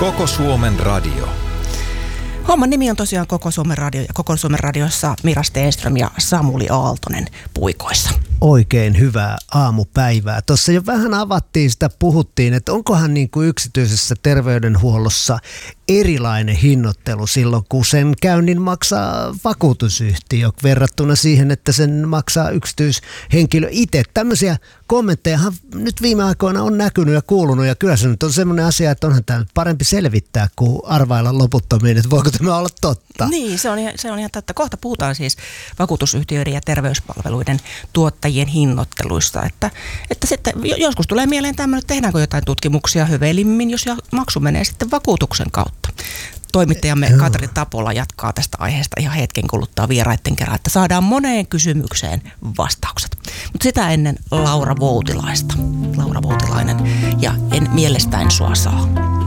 Koko Suomen radio. Homman nimi on tosiaan Koko Suomen radio ja Koko Suomen radiossa Mira Stenström ja Samuli Aaltonen puikoissa. Oikein hyvää aamupäivää. Tuossa jo vähän avattiin sitä, puhuttiin, että onkohan niin kuin yksityisessä terveydenhuollossa erilainen hinnoittelu silloin, kun sen käynnin maksaa vakuutusyhtiö verrattuna siihen, että sen maksaa yksityishenkilö itse. Tämmöisiä kommenttejahan nyt viime aikoina on näkynyt ja kuulunut, ja kyllä se nyt on semmoinen asia, että onhan tämä parempi selvittää kuin arvailla loputtomiin, että voiko tämä olla totta. Niin, se on ihan totta. Kohta puhutaan siis vakuutusyhtiöiden ja terveyspalveluiden tuottajien hinnoitteluista, että sitten joskus tulee mieleen tämmöinen, että tehdäänkö jotain tutkimuksia hyvelimmin, jos maksu menee sitten vakuutuksen kautta. Toimittajamme Katri Tapola jatkaa tästä aiheesta ihan hetken kuluttua vieraiden kerran, että saadaan moneen kysymykseen vastaukset. Mutta sitä ennen Laura Voutilaista. Laura Voutilainen ja En mielestäin sua saa.